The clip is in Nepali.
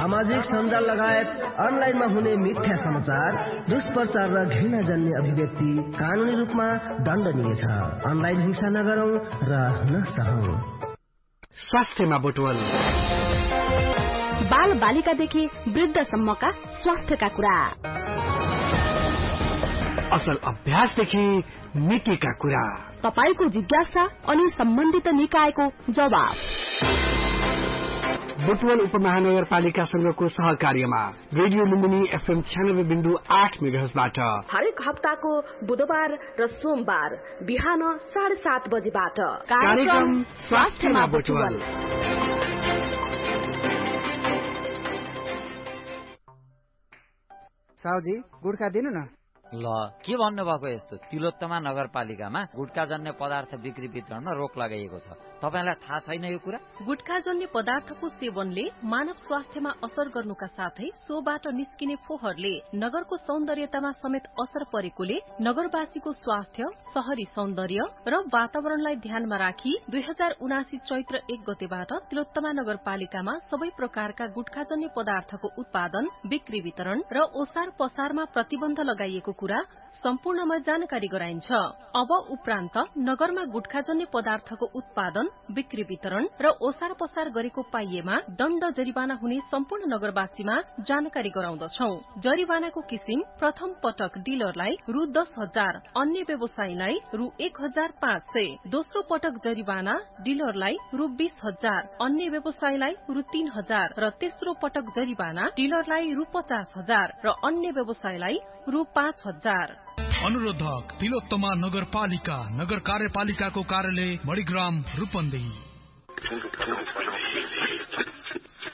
सामाजिक सञ्जाल लगायत अनलाइनमा हुने मिथ्या समाचार, दुष्प्रचार र घृणाजन्य अभिव्यक्ति कानूनी रूपमा दण्डनीय छ। अनलाइन हिंसा नगरौं र नसहौं। स्वास्थ्यमा बुटवल, बाल बालिकादेखि वृद्धसम्मका स्वास्थ्यका कुरा, असल अभ्यासदेखि नीतिका कुरा, तपाईको जिज्ञासा अनि सम्बन्धित निकायको जवाब। बुटवल उपमहानगरपालिकासँगको सहकार्यमा रेडियो लुम्बिनी FM 96.8 मेगाहर्जबाट हरेक हप्ताको बुधबार र सोमबार बिहान 7:30 बजेबाट कार्यक्रम स्वास्थ्यमा बुटवल। साउजी गुड्का दिनु न। ल के भन्नुभएको यस्तो तिलोत्तमा नगरपालिकामा गुटखाजन्य पदार्थ बिक्री वितरणमा रोक लगाइएको छ। तपाईलाई थाहा छैन यो कुरा? गुटखाजन्य पदार्थको सेवनले मानव स्वास्थ्यमा असर गर्नुका साथै सोबाट निस्किने फोहोरले नगरको सौन्दर्यतामा समेत असर परेकोले नगरवासीको स्वास्थ्य, शहरी सौन्दर्य र वातावरणलाई ध्यानमा राखी 2079 चैत्र 1 गतेबाट तिलोत्तमा नगरपालिकामा सबै प्रकारका गुटखाजन्य पदार्थको उत्पादन, बिक्री वितरण र ओसार पसारमा प्रतिबन्ध लगाइएको कुरा सम्पूर्णमा जानकारी गराइन्छ। अब उपरान्त नगरमा गुटखाजन्य पदार्थको उत्पादन, बिक्री वितरण र ओसार पसार गरेको पाइएमा दण्ड जरिवाना हुने सम्पूर्ण नगरवासीमा जानकारी गराउँदछौं। जरिवानाको किसिम प्रथम पटक डिलरलाई रु 10,000, अन्य व्यवसायीलाई रु 1,500, दोस्रो पटक जरिवाना डिलरलाई रु 20,000, अन्य व्यवसायीलाई रु 3,000 र तेस्रो पटक जरिवाना डिलरलाई रु 50,000 र अन्य व्यवसायीलाई रु 5,000। अनुरोधक तिलोत्तमा नगरपालिका, नगर कार्यपालिकाको कार्यालय मणिग्राम रूपन्देही।